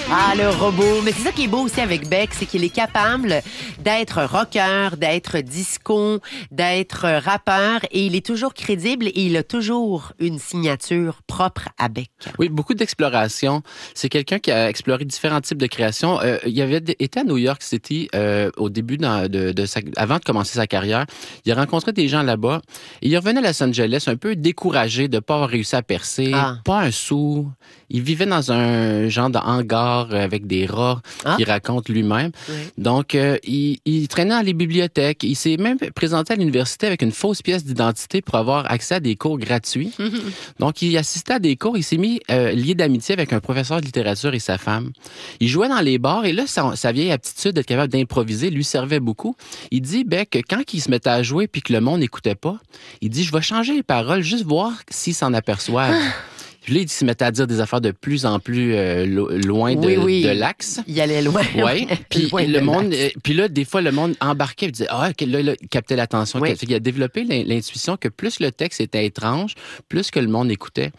Ah, le robot. Mais c'est ça qui est beau aussi avec Beck, c'est qu'il est capable d'être rocker, d'être disco, d'être rappeur, et il est toujours crédible et il a toujours une signature propre à Beck. Oui, beaucoup d'exploration. C'est quelqu'un qui a exploré différents types de créations. Il avait été à New York City au début avant de commencer sa carrière. Il a rencontré des gens là-bas et il revenait à Los Angeles un peu découragé de ne pas avoir réussi à percer, pas un sou. Il vivait dans un genre de hangar avec des rats qu'il raconte lui-même. Oui. Donc, il traînait dans les bibliothèques. Il s'est même présenté à l'université avec une fausse pièce d'identité pour avoir accès à des cours gratuits. Donc, il assistait à des cours. Il s'est mis lié d'amitié avec un professeur de littérature et sa femme. Il jouait dans les bars et là, sa vieille aptitude d'être capable d'improviser lui servait beaucoup. Il dit, que quand il se mettait à jouer puis que le monde n'écoutait pas, il dit, je vais changer les paroles, juste voir s'ils s'en aperçoivent. Puis là, il se mettait à dire des affaires de plus en plus loin de l'axe. Il allait loin. Oui. Puis le monde, puis là, des fois, le monde embarquait et disait, là, il captait l'attention. Oui. Il a développé l'intuition que plus le texte était étrange, plus que le monde écoutait.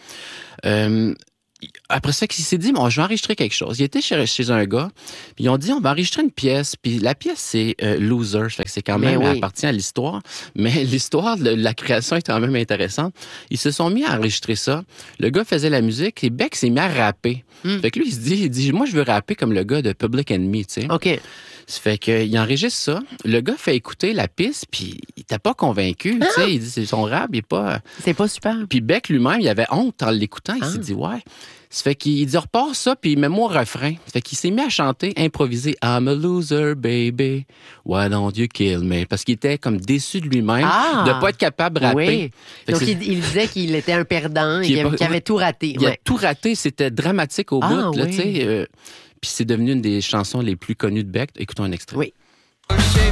Après ça, il s'est dit, je vais enregistrer quelque chose. Il était chez un gars, puis ils ont dit, on va enregistrer une pièce. Puis la pièce, c'est Loser. Fait que c'est quand même, elle appartient à l'histoire. Mais l'histoire de la création est quand même intéressante. Ils se sont mis à enregistrer ça. Le gars faisait la musique et Beck s'est mis à rapper. Fait que lui, il dit, moi, je veux rapper comme le gars de Public Enemy, tu sais. OK. Ça fait qu'il enregistre ça. Le gars fait écouter la piste, puis il était pas convaincu. Tu sais, il dit, c'est son rap, il est pas... C'est pas super. Puis Beck lui-même, il avait honte en l'écoutant. Il s'est dit, ouais. Ça fait qu'il dit, repars ça, puis mets-moi au refrain. Ça fait qu'il s'est mis à chanter, improviser « I'm a loser, baby, why don't you kill me ?» Parce qu'il était comme déçu de lui-même de pas être capable de rapper. Oui. Donc, il disait qu'il était un perdant et qu'il avait tout raté. Il a tout raté, c'était dramatique au bout. Là, tu sais. Puis c'est devenu une des chansons les plus connues de Beck. Écoutons un extrait. Oui.